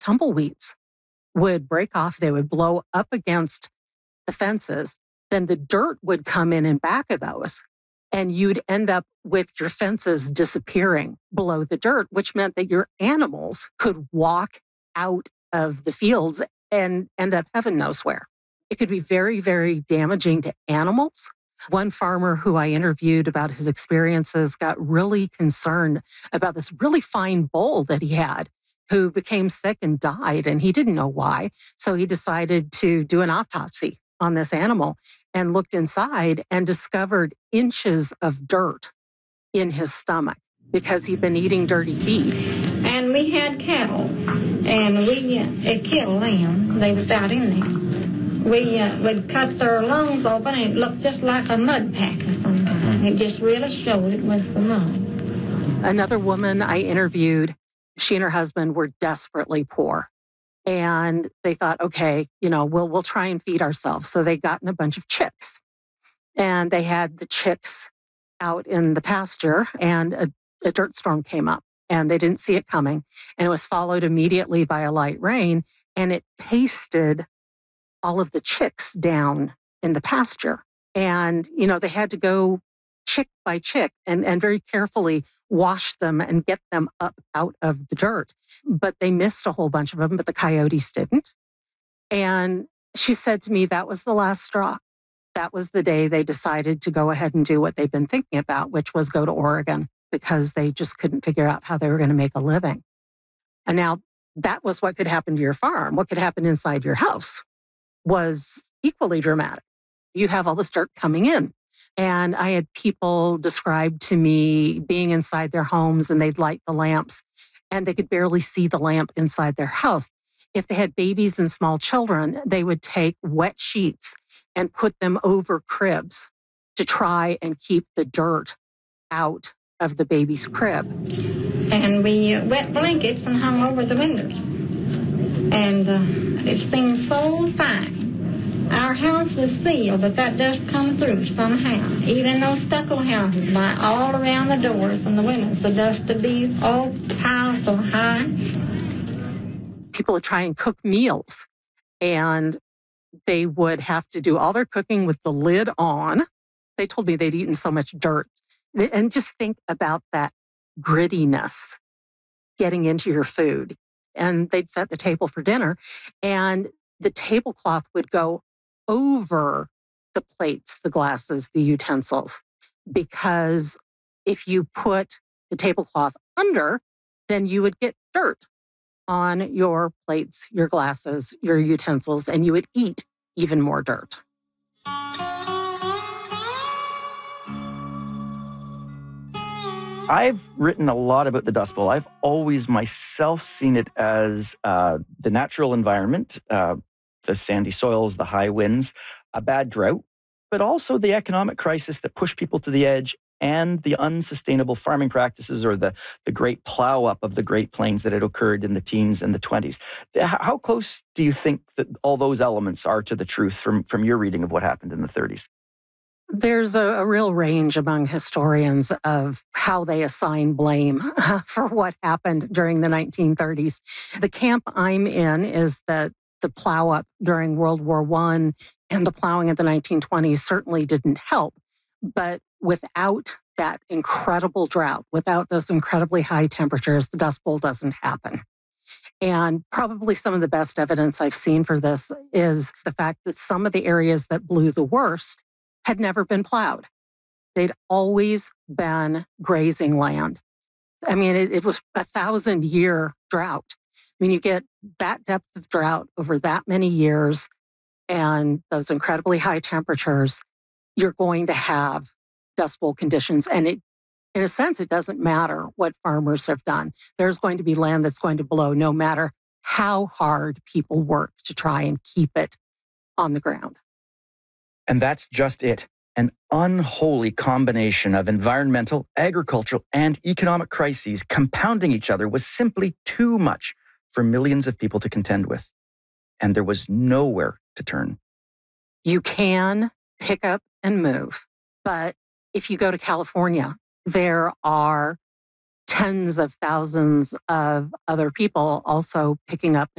tumbleweeds would break off. They would blow up against the fences. Then the dirt would come in back of those. And you'd end up with your fences disappearing below the dirt, which meant that your animals could walk out of the fields and end up heaven knows where. It could be very, very damaging to animals. One farmer who I interviewed about his experiences got really concerned about this really fine bull that he had who became sick and died, and he didn't know why. So he decided to do an autopsy on this animal and looked inside and discovered inches of dirt in his stomach because he'd been eating dirty feed. And we had cattle, and we killed lamb. They was out in there. We would cut their lungs open, and it looked just like a mud pack or something. It just really showed it was the mud. Another woman I interviewed, she and her husband were desperately poor. And they thought, okay, we'll try and feed ourselves. So they gotten a bunch of chicks. And they had the chicks out in the pasture, and a dirt storm came up. And they didn't see it coming. And it was followed immediately by a light rain. And it pasted all of the chicks down in the pasture. And, they had to go chick by chick and very carefully wash them and get them up out of the dirt. But they missed a whole bunch of them, but the coyotes didn't. And she said to me, that was the last straw. That was the day they decided to go ahead and do what they've been thinking about, which was go to Oregon, because they just couldn't figure out how they were going to make a living. And now that was what could happen to your farm. What could happen inside your house was equally dramatic. You have all this dirt coming in. And I had people describe to me being inside their homes, and they'd light the lamps and they could barely see the lamp inside their house. If they had babies and small children, they would take wet sheets and put them over cribs to try and keep the dirt out of the baby's crib. And we wet blankets and hung over the windows. And it seemed so fine. Our house was sealed, but that dust come through somehow. Even those stucco houses, all around the doors and the windows, the dust would be all piled so high. People would try and cook meals, and they would have to do all their cooking with the lid on. They told me they'd eaten so much dirt. And just think about that grittiness getting into your food. And they'd set the table for dinner, and the tablecloth would go over the plates, the glasses, the utensils, because if you put the tablecloth under, then you would get dirt on your plates, your glasses, your utensils, and you would eat even more dirt. I've written a lot about the Dust Bowl. I've always myself seen it as the natural environment, the sandy soils, the high winds, a bad drought, but also the economic crisis that pushed people to the edge and the unsustainable farming practices or the great plow up of the Great Plains that had occurred in the teens and the 20s. How close do you think that all those elements are to the truth from your reading of what happened in the 30s? There's a real range among historians of how they assign blame for what happened during the 1930s. The camp I'm in is that the plow up during World War I and the plowing of the 1920s certainly didn't help. But without that incredible drought, without those incredibly high temperatures, the Dust Bowl doesn't happen. And probably some of the best evidence I've seen for this is the fact that some of the areas that blew the worst had never been plowed. They'd always been grazing land. I mean, it was a 1,000-year drought. I mean, you get that depth of drought over that many years and those incredibly high temperatures, you're going to have Dust Bowl conditions. And in a sense, it doesn't matter what farmers have done. There's going to be land that's going to blow no matter how hard people work to try and keep it on the ground. And that's just it. An unholy combination of environmental, agricultural, and economic crises compounding each other was simply too much for millions of people to contend with. And there was nowhere to turn. You can pick up and move. But if you go to California, there are tens of thousands of other people also picking up